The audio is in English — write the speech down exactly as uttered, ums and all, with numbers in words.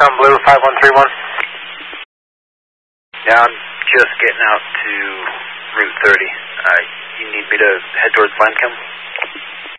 Sun Blue, five one three one. Yeah, I'm just getting out to Route thirty. Uh, you need me to head towards Lancome?